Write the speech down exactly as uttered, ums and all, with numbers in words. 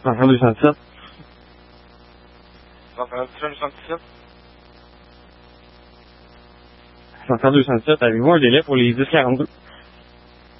Enfant deux cent dix-sept. Enfant deux cent dix-sept. Enfant deux cent dix-sept, avez-vous un délai pour les dix quarante-deux?